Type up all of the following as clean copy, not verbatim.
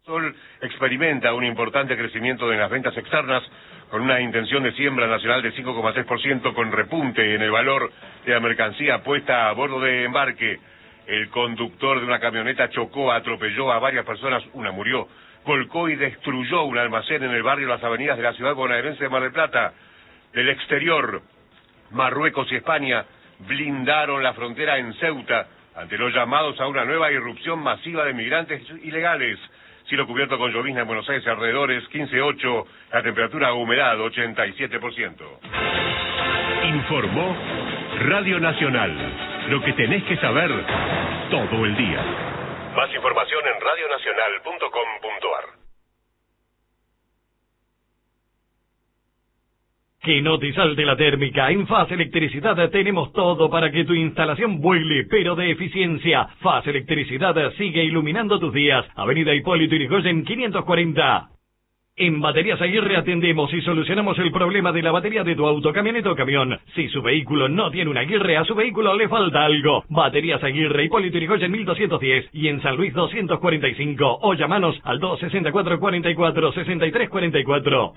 Sol experimenta un importante crecimiento de las ventas externas con una intención de siembra nacional de 5,3% con repunte en el valor de la mercancía puesta a bordo de embarque. El conductor de una camioneta chocó, atropelló a varias personas, una murió, volcó y destruyó un almacén en el barrio Las Avenidas de la ciudad bonaerense de Mar del Plata. Del exterior, Marruecos y España blindaron la frontera en Ceuta ante los llamados a una nueva irrupción masiva de migrantes ilegales. Cielo cubierto con llovizna en Buenos Aires y alrededores, 15,8, la temperatura humedad 87%. Informó Radio Nacional. Lo que tenés que saber todo el día. Más información en radionacional.com.ar. Que no te salte la térmica. En Faz Electricidad tenemos todo para que tu instalación vuele, pero de eficiencia. Faz Electricidad sigue iluminando tus días. Avenida Hipólito Yrigoyen 540. En Baterías Aguirre atendemos y solucionamos el problema de la batería de tu auto, camioneta o camión. Si su vehículo no tiene una Aguirre, a su vehículo le falta algo. Baterías Aguirre, Hipólito Yrigoyen 1210 y en San Luis 245. O llamanos al 264 44 63 44.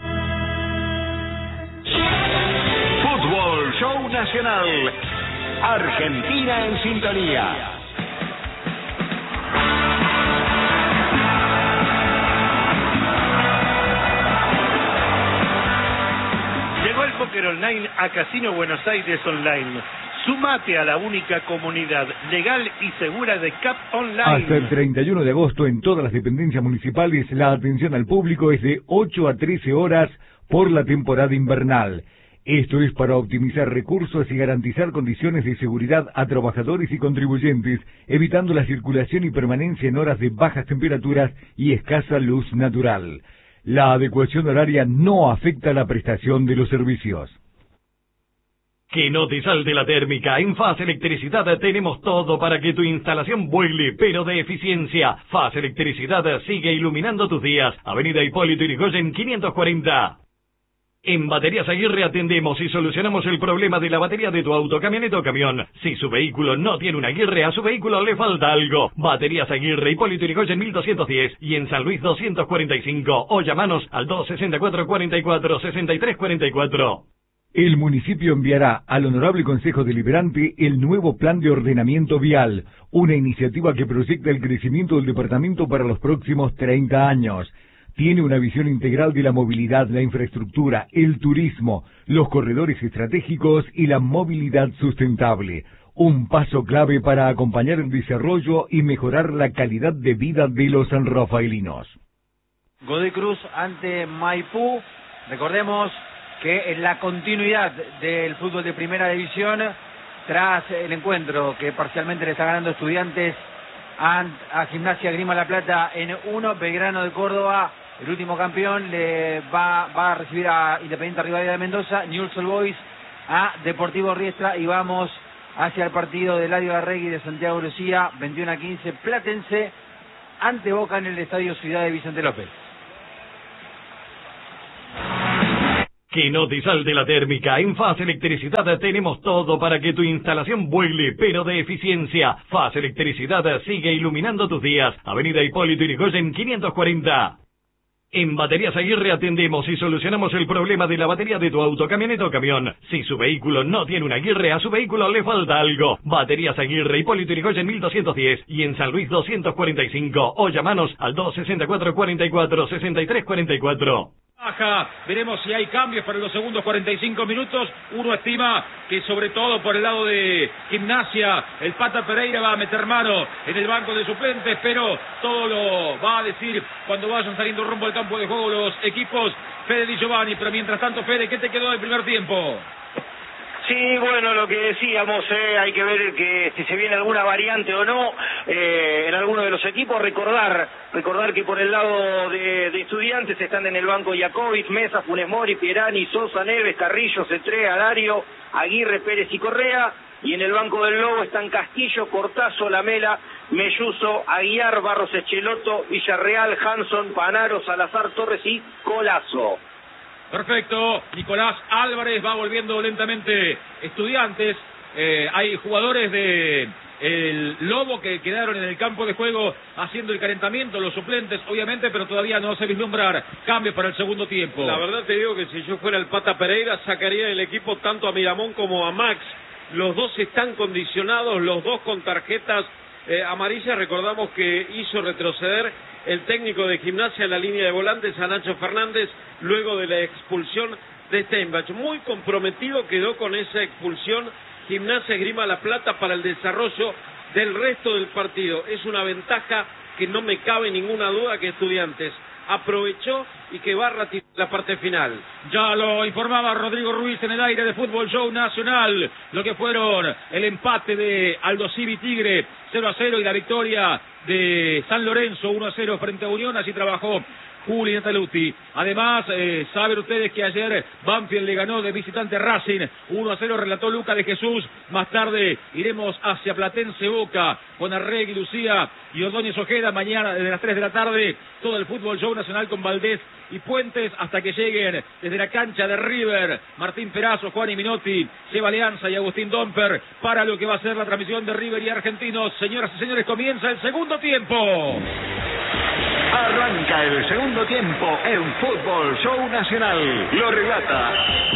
Fútbol Show Nacional. Argentina en sintonía. Llegó el póker online a Casino Buenos Aires Online. Súmate a la única comunidad legal y segura de CAP Online. Hasta el 31 de agosto en todas las dependencias municipales la atención al público es de 8 a 13 horas por la temporada invernal. Esto es para optimizar recursos y garantizar condiciones de seguridad a trabajadores y contribuyentes, evitando la circulación y permanencia en horas de bajas temperaturas y escasa luz natural. La adecuación horaria no afecta la prestación de los servicios. Que no te salte la térmica. En Faz Electricidad tenemos todo para que tu instalación vuele, pero de eficiencia. Faz Electricidad sigue iluminando tus días. Avenida Hipólito Yrigoyen 540. En Baterías Aguirre atendemos y solucionamos el problema de la batería de tu auto, camioneta o camión. Si su vehículo no tiene una Aguirre, a su vehículo le falta algo. Baterías Aguirre, Hipólito Yrigoyen 1210 y en San Luis 245. O llamanos al 264 44 63 44. El municipio enviará al Honorable Consejo Deliberante el nuevo Plan de Ordenamiento Vial, una iniciativa que proyecta el crecimiento del departamento para los próximos 30 años. Tiene una visión integral de la movilidad, la infraestructura, el turismo, los corredores estratégicos y la movilidad sustentable. Un paso clave para acompañar el desarrollo y mejorar la calidad de vida de los sanrafaelinos. Godoy Cruz ante Maipú. Recordemos que en la continuidad del fútbol de primera división, tras el encuentro que parcialmente le está ganando Estudiantes a Gimnasia Grima La Plata en 1, Belgrano de Córdoba, el último campeón, le va a recibir a Independiente Rivadavia de Mendoza, Newell's Old Boys a Deportivo Riestra y vamos hacia el partido de Eladio Arregui de Santiago Lucía, 21-15, Platense ante Boca en el Estadio Ciudad de Vicente López. Que no te salte la térmica. En Faz Electricidad tenemos todo para que tu instalación vuele, pero de eficiencia. Faz Electricidad sigue iluminando tus días. Avenida Hipólito Yrigoyen 540. En Baterías Aguirre atendemos y solucionamos el problema de la batería de tu auto, camioneta o camión. Si su vehículo no tiene una Aguirre, a su vehículo le falta algo. Baterías Aguirre, Hipólito Yrigoyen 1210 y en San Luis 245. O llamanos al 264 44 63 44. Baja, veremos si hay cambios para los segundos 45 minutos. Uno estima que sobre todo por el lado de Gimnasia, el Pata Pereira va a meter mano en el banco de suplentes, pero todo lo va a decir cuando vayan saliendo rumbo al campo de juego los equipos. Fede Di Giovanni, pero mientras tanto, Fede, ¿qué te quedó del primer tiempo? Sí, bueno, lo que decíamos, hay que ver que si se viene alguna variante o no en alguno de los equipos. Recordar que por el lado de Estudiantes están en el banco Jakovic, Mesa, Funes Mori, Pierani, Sosa, Neves, Carrillo, Cetré, Alario, Aguirre, Pérez y Correa. Y en el banco del Lobo están Castillo, Cortazo, Lamela, Melluso, Aguiar, Barros Echeloto, Villarreal, Hanson, Panaro, Salazar, Torres y Colazo. Perfecto, Nicolás Álvarez va volviendo lentamente Estudiantes. Hay jugadores de el Lobo, que quedaron en el campo de juego haciendo el calentamiento, los suplentes obviamente, pero todavía no se vislumbrar cambios para el segundo tiempo. La verdad te digo que si yo fuera el Pata Pereira sacaría del equipo tanto a Miramón como a Max. Los dos están condicionados, los dos con tarjetas amarillas. Recordamos que hizo retroceder el técnico de Gimnasia en la línea de volantes a Nacho Fernández luego de la expulsión de Steinbach. Muy comprometido quedó con esa expulsión Gimnasia Esgrima La Plata para el desarrollo del resto del partido. Es una ventaja que no me cabe ninguna duda que Estudiantes aprovechó y que va a ratificar la parte final. Ya lo informaba Rodrigo Ruiz en el aire de Fútbol Show Nacional, lo que fueron el empate de Aldo Civi Tigre 0-0 y la victoria de San Lorenzo 1-0 frente a Unión. Así trabajó Juli Nataluti. Además, saben ustedes que ayer Banfield le ganó de visitante Racing 1-0, relató Luca de Jesús. Más tarde iremos hacia Platense Boca con Arregui, Lucía y Ordóñez Ojeda. Mañana desde las 3 de la tarde todo el Fútbol Show Nacional con Valdés y Puentes hasta que lleguen desde la cancha de River Martín Perazo, Juan y Minotti, Seba Alianza y Agustín Domper para lo que va a ser la transmisión de River y Argentinos. Señoras y señores, comienza el segundo tiempo. Arranca el segundo tiempo en Fútbol Show Nacional. Lo relata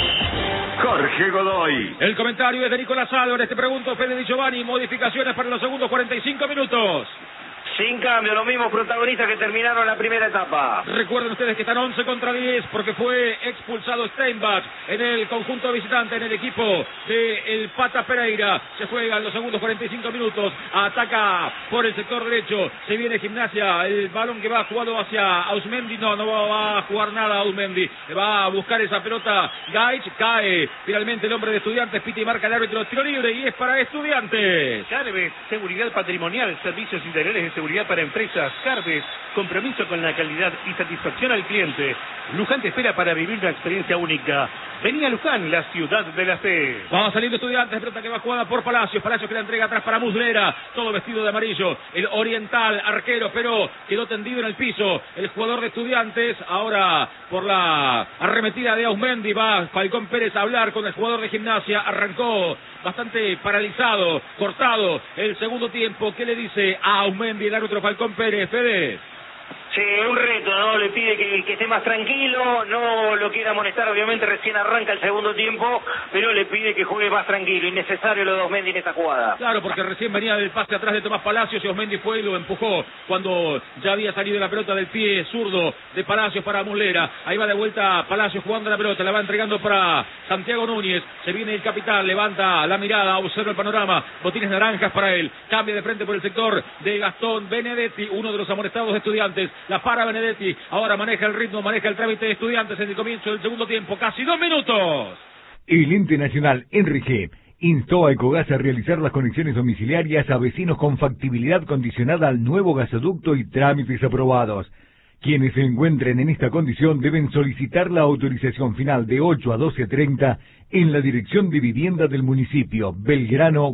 Jorge Godoy. El comentario es de Nicolás Álvarez. Te pregunto, Fede Di Giovanni, modificaciones para los segundos 45 minutos. Sin cambio, los mismos protagonistas que terminaron la primera etapa. Recuerden ustedes que están 11 contra 10 porque fue expulsado Steinbach en el conjunto visitante, en el equipo de el Pata Pereira. Se juegan los segundos 45 minutos, ataca por el sector derecho, se viene Gimnasia, el balón que va jugado hacia Ausmendi, no va a jugar nada Ausmendi, va a buscar esa pelota Gaich, cae finalmente el hombre de Estudiantes, pita y marca el árbitro, tiro libre y es para Estudiantes. Carves, seguridad patrimonial, servicios interiores de seguridad para empresas. Carves, compromiso con la calidad y satisfacción al cliente. Luján te espera para vivir una experiencia única. Vení a Luján, la ciudad de la fe. Vamos saliendo Estudiantes, pelota que va jugada por Palacios, Palacios que la entrega atrás para Muslera, todo vestido de amarillo, el oriental, arquero, pero quedó tendido en el piso, el jugador de Estudiantes, ahora por la arremetida de Ausmendi, va Falcón Pérez a hablar con el jugador de Gimnasia, arrancó bastante paralizado, cortado el segundo tiempo. ¿Qué le dice a Ausmendi el árbitro Falcón Pérez, Fede? Sí, un reto, ¿no? Le pide que esté más tranquilo, no lo quiera amonestar, obviamente recién arranca el segundo tiempo, pero le pide que juegue más tranquilo, innecesario lo de Ausmendi en esta jugada. Claro, porque recién venía del pase atrás de Tomás Palacios y Ausmendi fue y lo empujó cuando ya había salido la pelota del pie zurdo de Palacios para Muslera. Ahí va de vuelta Palacios jugando la pelota, la va entregando para Santiago Núñez, se viene el capitán, levanta la mirada, observa el panorama, botines naranjas para él, cambia de frente por el sector de Gastón Benedetti, uno de los amonestados de Estudiantes. La para Benedetti, ahora maneja el ritmo, maneja el trámite de Estudiantes en el comienzo del segundo tiempo, casi 2 minutos. El ente nacional Enrique instó a Ecogas a realizar las conexiones domiciliarias a vecinos con factibilidad condicionada al nuevo gasoducto y trámites aprobados. Quienes se encuentren en esta condición deben solicitar la autorización final de 8 a 12:30 en la Dirección de Vivienda del municipio, Belgrano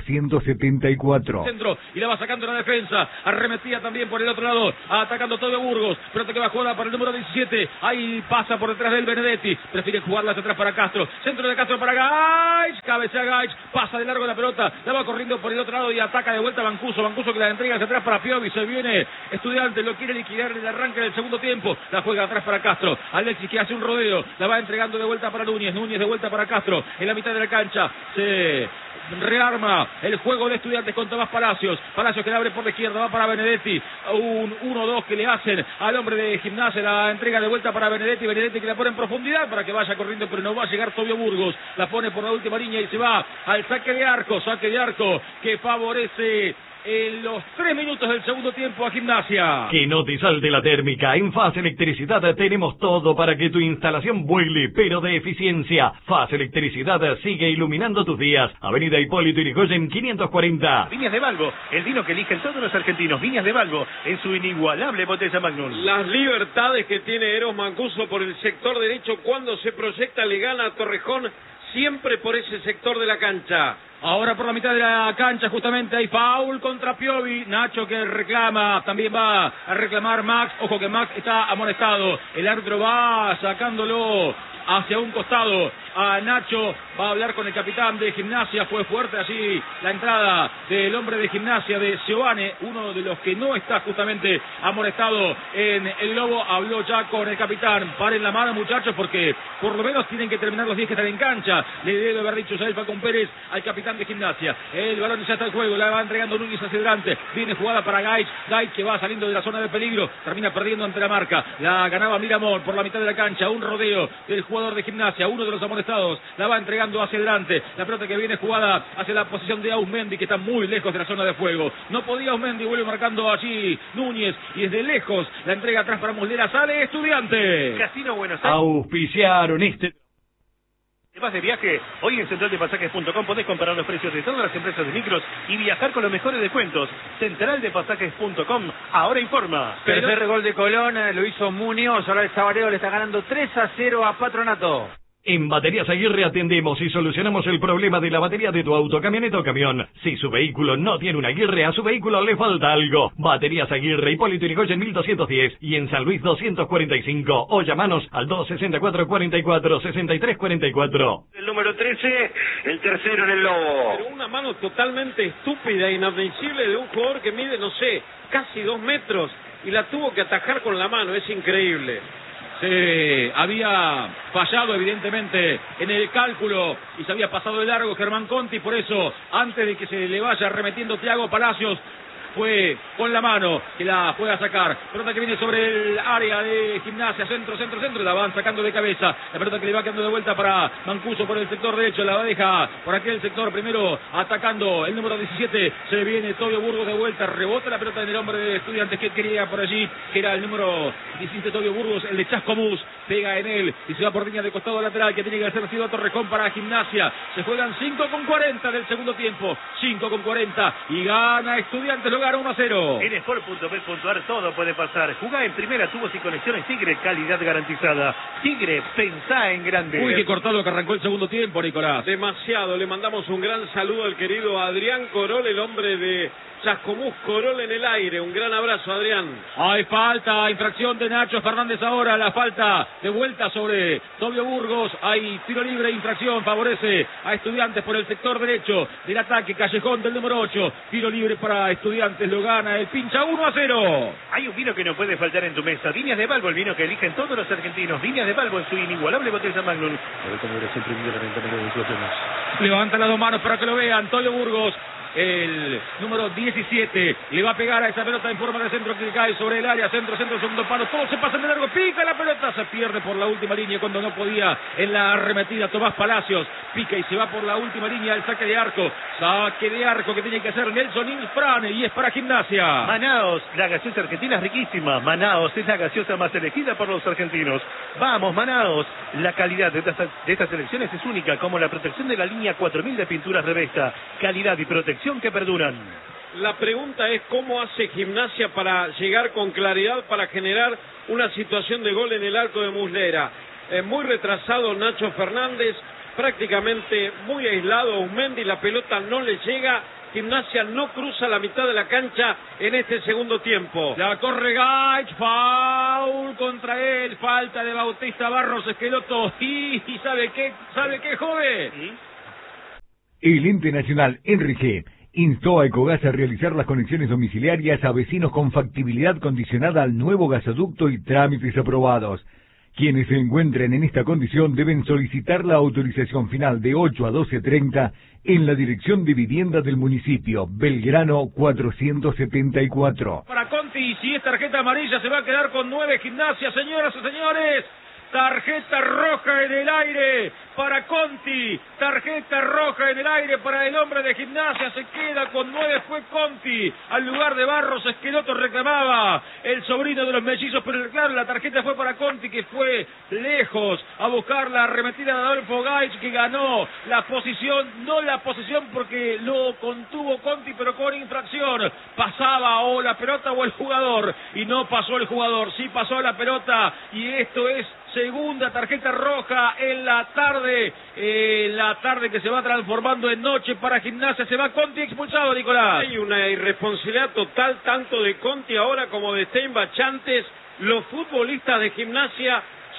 474. Centro, y la va sacando la defensa, arremetía también por el otro lado, atacando todo Burgos, pelota que va jugada para el número 17, ahí pasa por detrás del Benedetti, prefiere jugarla hacia atrás para Castro, centro de Castro para Gaich, cabecea Gaich, pasa de largo la pelota, la va corriendo por el otro lado y ataca de vuelta Mancuso, Mancuso que la entrega hacia atrás para Piovi, se viene Estudiantes, lo quiere liquidar en el arranque del segundo tiempo, la juega atrás para Castro, Alexis que hace un rodeo, la va entregando de vuelta para Núñez, Núñez de vuelta para Castro, en la mitad de la cancha, se rearma el juego de Estudiantes con Tomás Palacios, Palacios que la abre por la izquierda, va para Benedetti, un 1-2 que le hacen al hombre de Gimnasia, la entrega de vuelta para Benedetti, Benedetti que la pone en profundidad para que vaya corriendo, pero no va a llegar Tobio Burgos, la pone por la última línea y se va al saque de arco que favorece en los 3 minutos del segundo tiempo a Gimnasia. Que no te salte la térmica. En Faz Electricidad tenemos todo para que tu instalación vuele, pero de eficiencia. Faz Electricidad sigue iluminando tus días. Avenida Hipólito Yrigoyen 540. Viñas de Valgo, el vino que eligen todos los argentinos. Viñas de Valgo, en su inigualable botella Magnum. Las libertades que tiene Eros Mancuso por el sector derecho, cuando se proyecta le gana a Torrejón, siempre por ese sector de la cancha. Ahora por la mitad de la cancha justamente hay foul contra Piovi, Nacho que reclama, también va a reclamar Max, ojo que Max está amonestado, el árbitro va sacándolo hacia un costado a Nacho, va a hablar con el capitán de Gimnasia. Fue fuerte allí la entrada del hombre de Gimnasia, de Giovane, uno de los que no está justamente amonestado en el globo. Habló ya con el capitán. Paren la mano, muchachos, porque por lo menos tienen que terminar los 10 que están en cancha. Le debe haber dicho ya el Falcón Pérez al capitán de Gimnasia. El balón ya está en juego, la va entregando Núñez hacia adelante. Viene jugada para Gaich que va saliendo de la zona de peligro, termina perdiendo ante la marca. La ganaba Miramón por la mitad de la cancha. Un rodeo del jugador de Gimnasia, uno de los amonestados, la va entregando hacia adelante. La pelota que viene jugada hacia la posición de Ausmendi, que está muy lejos de la zona de fuego. No podía Ausmendi, vuelve marcando allí Núñez, y desde lejos la entrega atrás para Muslera. Sale Estudiantes. Casino Buenos Aires. Auspiciaron este. ¿Te vas de viaje? Hoy en centraldepasajes.com podés comparar los precios de todas las empresas de micros y viajar con los mejores descuentos. Centraldepasajes.com ahora informa. Tercer gol de Colón, lo hizo Muñoz. Ahora el Sabareo le está ganando 3-0 a Patronato. En Baterías Aguirre atendemos y solucionamos el problema de la batería de tu auto, camioneta o camión. Si su vehículo no tiene una Aguirre, a su vehículo le falta algo. Baterías Aguirre, Hipólito Yrigoyen 1210 y en San Luis 245. O llamanos al 264-44-6344. El número 13, el tercero en el lobo. Pero una mano totalmente estúpida e inadmisible de un jugador que mide, no sé, casi 2 metros y la tuvo que atajar con la mano. Es increíble. Había fallado evidentemente en el cálculo y se había pasado de largo Germán Conti. Por eso, antes de que se le vaya arremetiendo Thiago Palacios, fue con la mano que la fue a sacar. Pelota que viene sobre el área de Gimnasia, centro, la van sacando de cabeza. La pelota que le va quedando de vuelta para Mancuso por el sector derecho, la deja por aquel sector, primero atacando el número 17, se viene Tobio Burgos de vuelta, rebota la pelota en el hombre de Estudiantes que quería por allí, que era el número 17 Tobio Burgos, el de Chascomús, pega en él y se va por línea de costado lateral que tiene que hacer sido Torrejón para Gimnasia. Se juegan 5:40 del segundo tiempo, 5:40 y gana Estudiantes, lo gana 1-0. En Sport.bet.ar todo puede pasar. Jugá en primera, tubos y conexiones Tigre, calidad garantizada. Tigre, pensá en grande. Uy, qué cortado que arrancó el segundo tiempo, Nicolás. Demasiado. Le mandamos un gran saludo al querido Adrián Corol, el hombre de Chascomús. Corol en el aire. Un gran abrazo, Adrián. Hay falta, infracción de Nacho Fernández ahora, la falta de vuelta sobre Tobio Burgos. Hay tiro libre, infracción, favorece a Estudiantes por el sector derecho del ataque. Callejón del número 8, tiro libre para Estudiantes, lo gana el pincha 1-0. Hay un vino que no puede faltar en tu mesa. Viñas de Balbo, el vino que eligen todos los argentinos. Viñas de Balbo en su inigualable botella Magnum. Levanta las dos manos para que lo vean. Tobio Burgos, el número 17, le va a pegar a esa pelota en forma de centro que cae sobre el área, centro, segundo palo, todos se pasan de largo, pica la pelota, se pierde por la última línea cuando no podía en la arremetida Tomás Palacios, pica y se va por la última línea el saque de arco que tiene que hacer Nelson Infrane y es para Gimnasia. Manaos, la gaseosa argentina es riquísima. Manaos es la gaseosa más elegida por los argentinos. Vamos, Manaos, la calidad de estas selecciones es única, como la protección de la línea 4000 de pinturas Revesta, calidad y protección que perduran. La pregunta es cómo hace Gimnasia para llegar con claridad, para generar una situación de gol en el arco de Muslera. Muy retrasado Nacho Fernández, prácticamente muy aislado Ausmendi, la pelota no le llega. Gimnasia no cruza la mitad de la cancha en este segundo tiempo. La corre Gaich, foul contra él, falta de Bautista Barros Esqueloto y ¿sabe qué, joven? ¿Sí? El ente nacional Enrique instó a Ecogas a realizar las conexiones domiciliarias a vecinos con factibilidad condicionada al nuevo gasoducto y trámites aprobados. Quienes se encuentren en esta condición deben solicitar la autorización final de 8 a 12:30 en la Dirección de Vivienda del municipio, Belgrano 474. Para Conti, si es tarjeta amarilla se va a quedar con 9 Gimnasia, señoras y señores. Tarjeta roja en el aire para Conti, tarjeta roja en el aire para el hombre de Gimnasia, se queda con 9, fue Conti, al lugar de Barros Esqueloto reclamaba el sobrino de los mellizos, pero claro, la tarjeta fue para Conti que fue lejos a buscar la arremetida de Adolfo Gaich que ganó la posición, no la posesión porque lo contuvo Conti pero con infracción, pasaba o la pelota o el jugador y no pasó el jugador, sí pasó la pelota y esto es segunda tarjeta roja en la tarde que se va transformando en noche para Gimnasia, se va Conti expulsado, Nicolás. Hay una irresponsabilidad total tanto de Conti ahora como de Steinbach antes. Los futbolistas de Gimnasia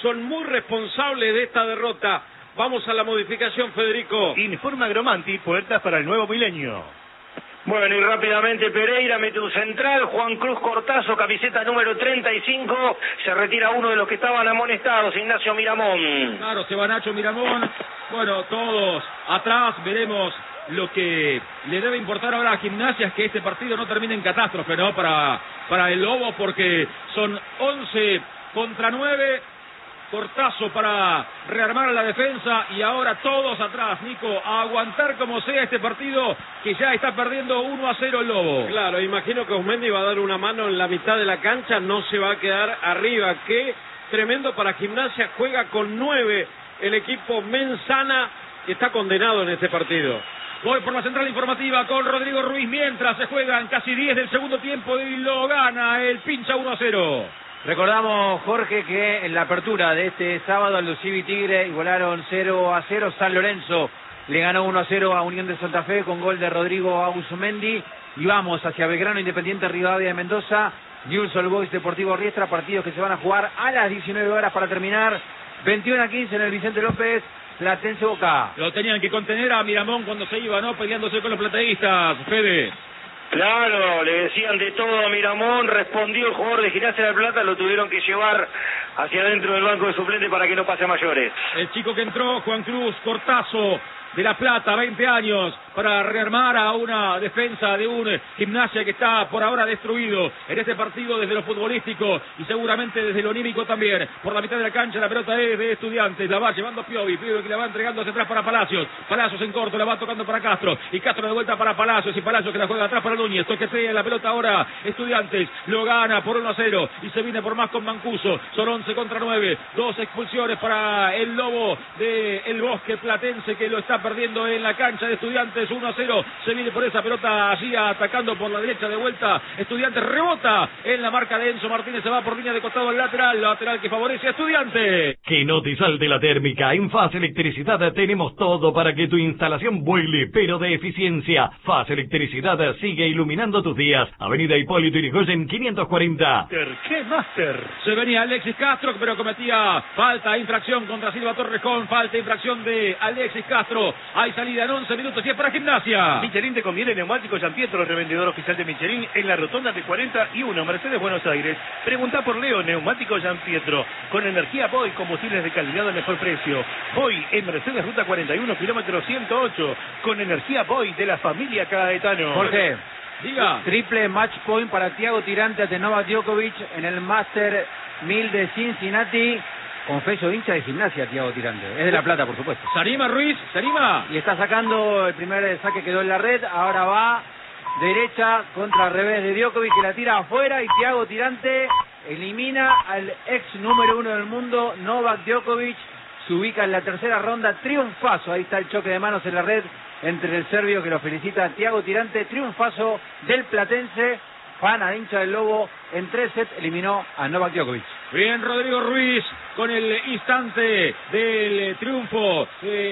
son muy responsables de esta derrota. Vamos a la modificación, Federico. Informa Gromanti, puertas para el nuevo milenio. Bueno, y rápidamente Pereira mete un central, Juan Cruz Cortazo, camiseta número 35, se retira uno de los que estaban amonestados, Ignacio Miramón. Claro, se va Nacho Miramón. Bueno, todos atrás, veremos lo que le debe importar ahora a Gimnasia es que este partido no termine en catástrofe, ¿no? Para el Lobo, porque son 11 contra 9. Cortazo para rearmar la defensa y ahora todos atrás, Nico, a aguantar como sea este partido que ya está perdiendo 1-0 el Lobo. Claro, imagino que Osmendi va a dar una mano en la mitad de la cancha, no se va a quedar arriba. Qué tremendo para Gimnasia, juega con 9 el equipo Menzana, que está condenado en este partido. Voy por la central informativa con Rodrigo Ruiz mientras se juegan casi 10 del segundo tiempo y lo gana el Pincha 1-0. Recordamos, Jorge, que en la apertura de este sábado Aldo Civi Tigre igualaron 0-0. San Lorenzo le ganó 1-0 a Unión de Santa Fe con gol de Rodrigo Ausmendi. Y vamos hacia Belgrano, Independiente Rivadavia de Mendoza, Newell's Old Boys Deportivo Riestra, partidos que se van a jugar a las 19 horas para terminar. 21-15 en el Vicente López, Platense Boca. Lo tenían que contener a Miramón cuando se iba, ¿no? Peleándose con los plateístas, Fede. Claro, le decían de todo a Miramón, respondió el jugador de Gimnasia de Plata, lo tuvieron que llevar hacia adentro del banco de suplentes para que no pase a mayores. El chico que entró, Juan Cruz Cortazo, de La Plata, 20 años, para rearmar a una defensa de un Gimnasia que está por ahora destruido en este partido desde lo futbolístico y seguramente desde lo anímico también. Por la mitad de la cancha la pelota es de Estudiantes, la va llevando Piovi que la va entregando hacia atrás para Palacios. Palacios en corto, la va tocando para Castro y Castro de vuelta para Palacios y Palacios que la juega atrás para Núñez. Toquetea la pelota ahora Estudiantes, lo gana por 1-0 y se viene por más con Mancuso. Son 11 contra 9, 2 expulsiones para el Lobo del Bosque Platense que lo está perdiendo en la cancha de Estudiantes. 1-0, se viene por esa pelota allí atacando por la derecha de vuelta. Estudiantes rebota en la marca de Enzo Martínez, se va por línea de costado al lateral que favorece a Estudiantes. Que no te salte la térmica. En Faz Electricidad tenemos todo para que tu instalación vuele, pero de eficiencia. Faz Electricidad sigue iluminando tus días. Avenida Hipólito Yrigoyen 540. ¿Qué Master? Se venía Alexis Castro, pero cometía falta, infracción contra Silva Torrejón. Falta, infracción de Alexis Castro. Hay salida en 11 minutos y es para Gimnasia. Michelin te conviene neumáticos San Pietro, revendedor oficial de Michelin en la rotonda de 41, Mercedes, Buenos Aires. Pregunta por Leo, neumáticos San Pietro. Con energía Boy, combustibles de calidad al mejor precio. Boy en Mercedes, ruta 41, kilómetro 108. Con energía Boy de la familia Caetano. Jorge, diga. Triple match point para Thiago Tirante ante Novak Djokovic en el Master 1000 de Cincinnati. Confeso hincha de Gimnasia, Thiago Tirante. Es de La Plata, por supuesto. ¿Se anima Ruiz? ¿Se anima? Y está sacando el primer saque, quedó en la red. Ahora va derecha contra el revés de Djokovic, que la tira afuera. Y Thiago Tirante elimina al ex número 1 del mundo, Novak Djokovic. Se ubica en la tercera ronda. Triunfazo. Ahí está el choque de manos en la red entre el serbio, que lo felicita, Thiago Tirante. Triunfazo del platense. Fana, hincha del Lobo, en 3 sets eliminó a Novak Djokovic. Bien, Rodrigo Ruiz con el instante del triunfo,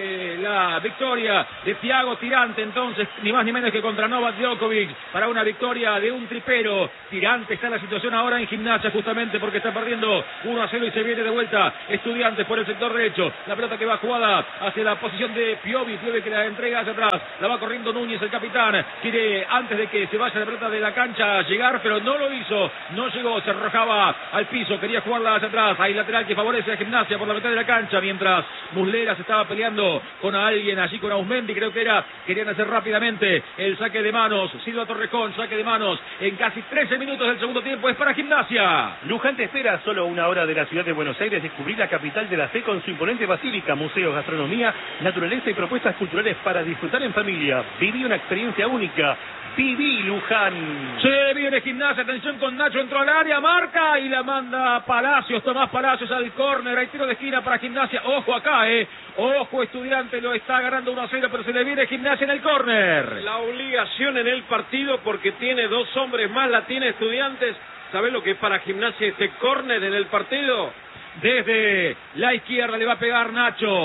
la victoria de Thiago Tirante, entonces, ni más ni menos que contra Novak Djokovic, para una victoria de un tripero. Tirante está en la situación ahora en Gimnasia, justamente porque está perdiendo 1-0 y se viene de vuelta Estudiantes por el sector derecho. La pelota que va jugada hacia la posición de Piovi que la entrega hacia atrás, la va corriendo Núñez, el capitán, quiere antes de que se vaya la pelota de la cancha llegar, pero no lo hizo, no llegó, se arrojaba al piso, quería jugarla hacia atrás. Hay lateral que favorece a Gimnasia por la mitad de la cancha, mientras Muslera se estaba peleando con alguien allí, con Ausmendi, creo que era. Querían hacer rápidamente el saque de manos. Silva Torrejón, saque de manos en casi 13 minutos del segundo tiempo, es para Gimnasia. Luján te espera solo una hora de la ciudad de Buenos Aires, descubrir la capital de la fe con su imponente basílica, museos, gastronomía, naturaleza y propuestas culturales para disfrutar en familia. Viví una experiencia única. Viví Luján. Se viene Gimnasia, atención con Nacho, entró al área, marca y la manda Palacios, Tomás Palacios al córner, hay tiro de esquina para Gimnasia, ojo acá, ojo, Estudiante lo está ganando 1-0, pero se le viene Gimnasia en el córner. La obligación en el partido porque tiene 2 hombres más, la tiene Estudiantes. ¿Sabés lo que es para Gimnasia este córner en el partido? Desde la izquierda le va a pegar Nacho.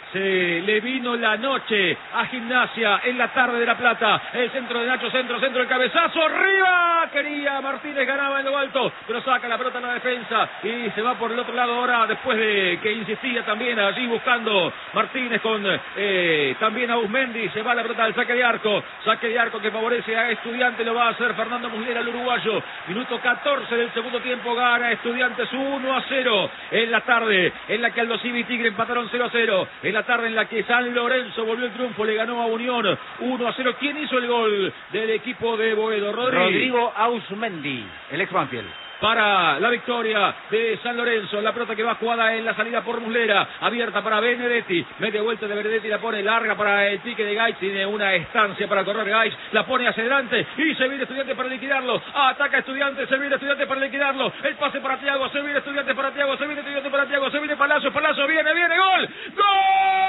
Se le vino la noche a Gimnasia en la tarde de La Plata. El centro de Nacho, centro, el cabezazo, arriba. Quería Martínez, ganaba en lo alto, pero saca la pelota en la defensa y se va por el otro lado ahora, después de que insistía también allí buscando Martínez con también a Usmendi. Se va la pelota al saque de arco que favorece a Estudiantes, lo va a hacer Fernando Muslera, el uruguayo. Minuto 14 del segundo tiempo, gana Estudiantes 1-0 en la tarde en la que Aldo Civi y Tigre empataron 0-0, en la tarde en la que San Lorenzo volvió el triunfo, le ganó a Unión 1-0. ¿Quién hizo el gol del equipo de Boedo? Rodrigo Ausmendi, el ex Banfield. Para la victoria de San Lorenzo, la pelota que va jugada en la salida por Muslera, abierta para Benedetti, media vuelta de Benedetti, la pone larga para el pique de Gaich, tiene una estancia para correr Gaich, la pone hacia adelante y se viene Estudiantes para liquidarlo, ataca Estudiantes, se viene Estudiantes para liquidarlo, el pase para Thiago, se viene Estudiantes para Thiago, se viene Estudiantes para Thiago, se viene Palacio, viene, gol, ¡gol!